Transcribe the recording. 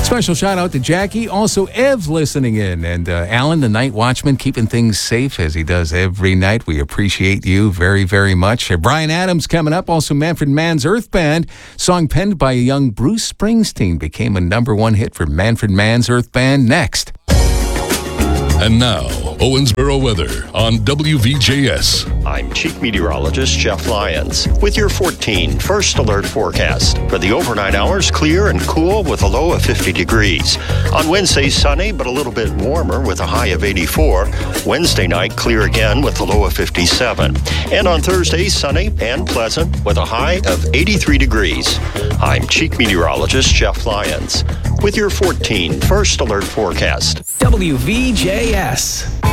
Special shout out to Jackie, also Ev listening in, and Alan, the night watchman, keeping things safe as he does every night. We appreciate you very, very much. Brian Adams coming up, also Manfred Mann's Earth Band. Song penned by a young Bruce Springsteen became a #1 hit for Manfred Mann's Earth Band. Next. And now, Owensboro weather on WVJS. I'm Chief Meteorologist Jeff Lyons with your 14 First Alert forecast. For the overnight hours, clear and cool with a low of 50 degrees. On Wednesday, sunny but a little bit warmer with a high of 84. Wednesday night, clear again with a low of 57. And on Thursday, sunny and pleasant with a high of 83 degrees. I'm Chief Meteorologist Jeff Lyons with your 14 First Alert forecast. WVJS.